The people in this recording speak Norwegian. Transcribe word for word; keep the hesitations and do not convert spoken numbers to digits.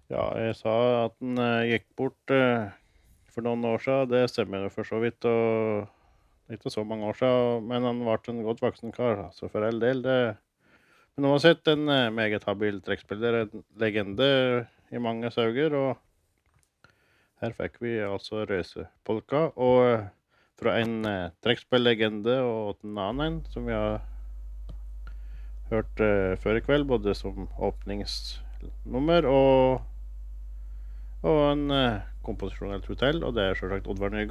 Ja, jeg sa at han eh, gikk bort eh, for noen år siden, det stemmer jo for så vidt, og det er ikke så mange år siden, men han var en godt voksen kar, så for all del, det... Men uansett en eh, meget habil trekkspiller, en legende i mange sauger, og her fikk vi altså røsepolka, og eh, fra en eh, trekkspillegende og en annen en, som vi har hørt eh, før i kveld, både som åpningsnummer og, og en eh, komposisjonell hotell, og det er selvsagt Oddvar Nygaard.